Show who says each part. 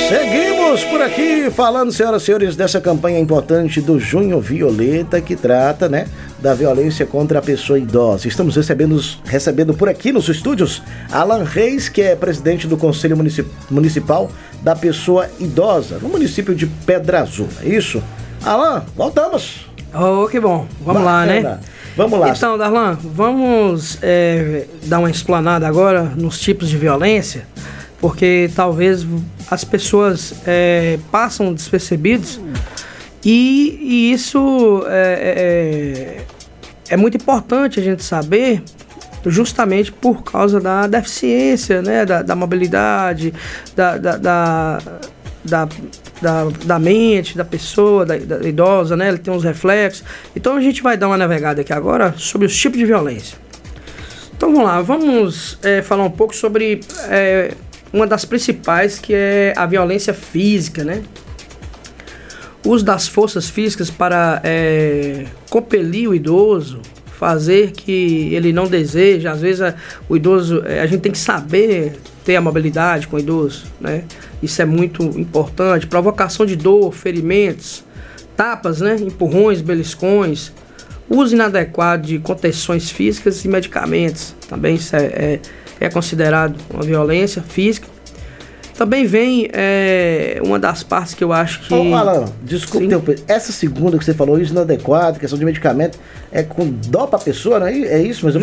Speaker 1: Seguimos por aqui falando, senhoras e senhores, dessa campanha importante do Junho Violeta, que trata, né, da violência contra a pessoa idosa. Estamos recebendo por aqui nos estúdios Alan Reis, que é presidente do Conselho Municipal da Pessoa Idosa, no município de Pedra Azul. É isso? Alan, voltamos!
Speaker 2: Oh, que bom. Vamos lá, né?
Speaker 1: Vamos lá.
Speaker 2: Então, Darlan, vamos dar uma explanada agora nos tipos de violência, porque talvez as pessoas passam despercebidos e isso é muito importante a gente saber, justamente por causa da deficiência, né, da mobilidade, da mente da pessoa, da idosa, né? Ele tem uns reflexos. Então a gente vai dar uma navegada aqui agora sobre os tipos de violência. Então vamos lá, vamos falar um pouco sobre uma das principais, que é a violência física, né? O uso das forças físicas para compelir o idoso, fazer que ele não deseja. Às vezes o idoso, a gente tem que saber ter a mobilidade com o idoso, né? Isso é muito importante. Provocação de dor, ferimentos, tapas, né? Empurrões, beliscões, uso inadequado de contenções físicas e medicamentos. Também isso é considerado uma violência física. Também vem uma das partes que eu acho que...
Speaker 1: Alan, desculpe, essa segunda que você falou, isso inadequado, questão de medicamento, é com dó pra pessoa, não é isso? Mas